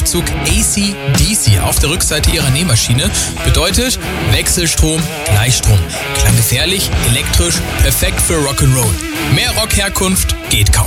Schriftzug AC/DC auf der Rückseite ihrer Nähmaschine. Bedeutet Wechselstrom, Gleichstrom. Klang gefährlich, elektrisch, perfekt für Rock'n'Roll. Mehr Rockherkunft geht kaum.